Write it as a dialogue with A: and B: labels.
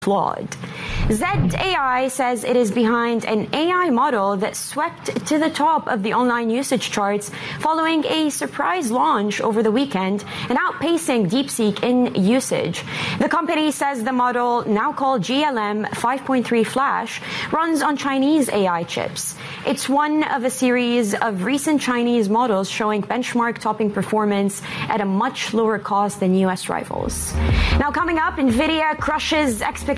A: flawed. Zed AI says it is behind an AI model that swept to the top of the online usage charts following a surprise launch over the weekend and outpacing DeepSeek in usage. The company says the model, now called GLM 5.3 Flash, runs on Chinese AI chips. It's one of a series of recent Chinese models showing benchmark-topping performance at a much lower cost than US rivals. Now coming up, NVIDIA crushes expectations